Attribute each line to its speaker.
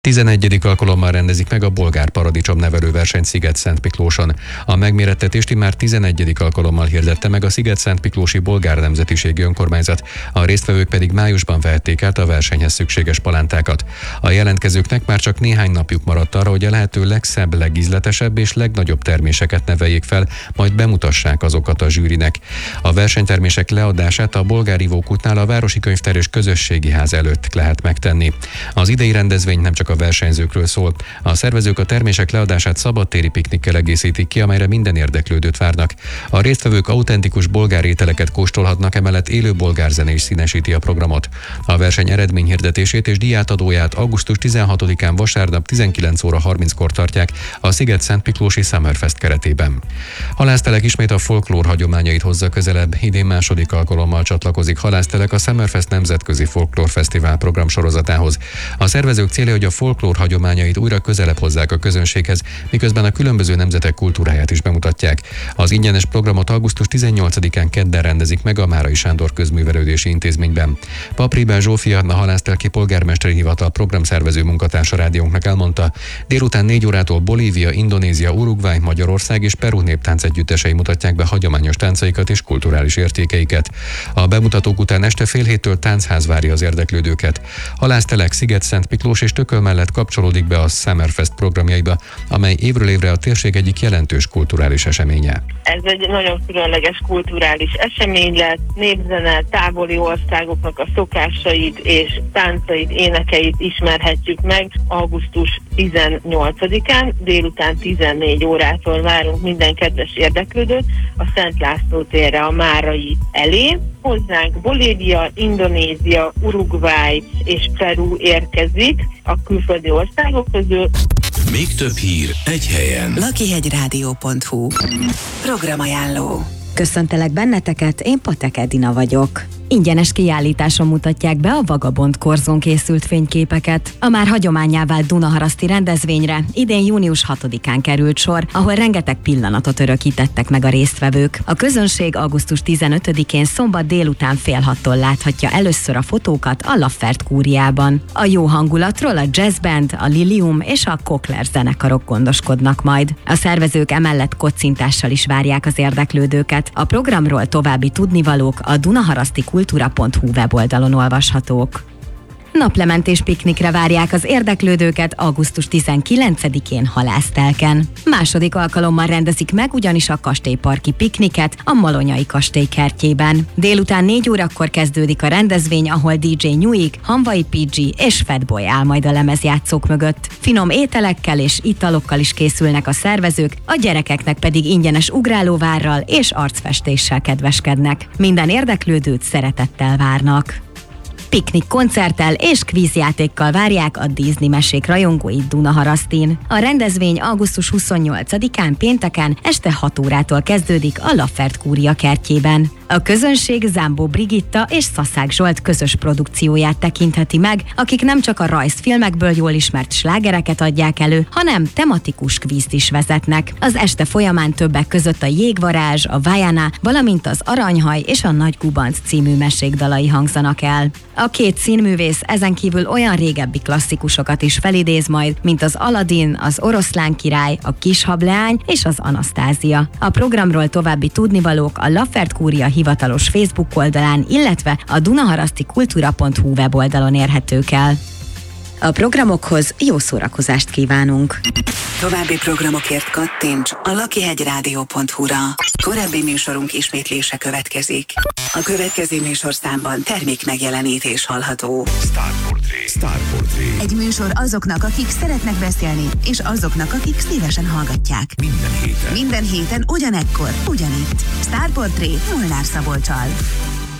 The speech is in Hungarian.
Speaker 1: 11. alkalommal rendezik meg a Bolgár Paradicsom nevelőverseny Sziget-Szentmiklóson. A megmérettetést immár 11. alkalommal hirdette meg a Sziget-Szentmiklósi Bolgár Nemzetiségi Önkormányzat, a résztvevők pedig májusban vehették át a versenyhez szükséges palántákat. A jelentkezőknek már csak néhány napjuk maradt arra, hogy a lehető legszebb, legízletesebb és legnagyobb terméseket neveljék fel, majd bemutassák azokat a zsűrinek. A versenytermések leadását a Bolgár Ivókútnál a Városi Könyvtár és Közösségi Ház előtt lehet megtenni. Az idei rendezvény nem csak a versenyzőkről szól. A szervezők a termések leadását szabadtéri piknikkel egészítik ki, amelyre minden érdeklődőt várnak. A résztvevők autentikus bolgár ételeket kóstolhatnak, emellett élő bolgár zene is színesíti a programot. A verseny eredményhirdetését és díjátadóját augusztus 16-án vasárnap 19 óra 30-kor tartják a Sziget-Szentmiklósi Summerfest keretében. Halásztelek ismét a folklór hagyományait hozza közelebb. Idén második alkalommal csatlakozik Halásztelek a Summerfest Nemzetközi Folklórfesztivál programsorozatához. A szervezők célja, hogy a folklór hagyományait újra közelebb hozzák a közönséghez, miközben a különböző nemzetek kultúráját is bemutatják. Az ingyenes programot augusztus 18-án kedden rendezik meg a Márai Sándor Közművelődési Intézményben. Papribán Zsófia, a Halásztelki Polgármesteri Hivatal programszervező munkatársa rádiónknak elmondta, délután 4 órától Bolívia, Indonézia, Uruguay, Magyarország és Peru néptáncegyüttesei mutatják be hagyományos táncaikat és kulturális értékeiket. A bemutatók után este fél héttől táncház várja az érdeklődőket. Halásztelek, Sziget-Szentmiklós és Tököl mellett kapcsolódik be a Summerfest programjaiba, amely évről évre a térség egyik jelentős kulturális eseménye.
Speaker 2: Ez egy nagyon különleges kulturális esemény lesz, népzene, távoli országoknak a szokásait és táncait, énekeit ismerhetjük meg augusztus 18-án, délután 14 órától várunk minden kedves érdeklődőt a Szent László térre a Márai elé. Hozzánk Bolívia, Indonézia, Uruguay és Peru érkezik a külföldi országok közül.
Speaker 3: Még több hír egy helyen.
Speaker 4: lakihegyradio.hu Programajánló. Köszöntelek benneteket, én Patek Edina vagyok. Ingyenes kiállításon mutatják be a Vagabond korzón készült fényképeket. A már hagyománnyá vált Dunaharaszti rendezvényre idén június 6-án került sor, ahol rengeteg pillanatot örökítettek meg a résztvevők. A közönség augusztus 15-én szombat délután fél 6-tól láthatja először a fotókat a Laffert kúriában. A jó hangulatról a Jazz Band, a Lilium és a Kokler zenekarok gondoskodnak majd. A szervezők emellett kocintással is várják az érdeklődőket. A programról további tudnivalók a dunaharasztikultura.hu weboldalon olvashatók. Naplementés piknikre várják az érdeklődőket augusztus 19-én Halásztelken. Második alkalommal rendezik meg ugyanis a kastélyparki pikniket a Malonyai kastély kertjében. Délután 4 órakor kezdődik a rendezvény, ahol DJ Nyuik, Hanvai PG és Fatboy áll majd a lemezjátszók mögött. Finom ételekkel és italokkal is készülnek a szervezők, a gyerekeknek pedig ingyenes ugrálóvárral és arcfestéssel kedveskednek. Minden érdeklődőt szeretettel várnak. Piknik koncerttel és kvízjátékkal várják a Disney mesék rajongóit Dunaharasztin. A rendezvény augusztus 28-án pénteken este 6 órától kezdődik a Laffert kúria kertjében. A közönség Zámbó Brigitta és Szaszák Zsolt közös produkcióját tekintheti meg, akik nem csak a rajzfilmekből jól ismert slágereket adják elő, hanem tematikus kvízt is vezetnek. Az este folyamán többek között a Jégvarázs, a Vajana, valamint az Aranyhaj és a Nagy Gubanc című mesék dalai hangzanak el. A két színművész ezen kívül olyan régebbi klasszikusokat is felidéz majd, mint az Aladin, az Oroszlán király, a Kishableány és az Anasztázia. A programról további tudnivalók a Laffert kúria hivatalos Facebook oldalán, illetve a dunaharasztikultura.hu weboldalon érhetők el. A programokhoz jó szórakozást kívánunk!
Speaker 5: További programokért kattints a lakihegyradio.hu-ra. Korábbi műsorunk ismétlése következik. A következő műsorszámban termékmegjelenítés hallható.
Speaker 3: Star Portré.
Speaker 5: Egy műsor azoknak, akik szeretnek beszélni, és azoknak, akik szívesen hallgatják.
Speaker 3: Minden héten
Speaker 5: ugyanekkor, ugyanitt. Star Portré Molnár Szabolccsal.